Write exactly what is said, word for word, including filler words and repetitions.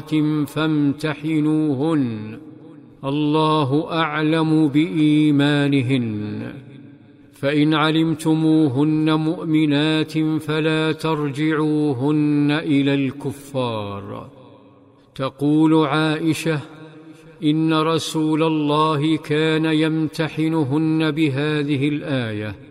فامتحنوهن، الله أعلم بإيمانهن. فإن علمتموهن مؤمنات فلا ترجعوهن إلى الكفار. تقول عائشة: إن رسول الله كان يمتحنهن بهذه الآية،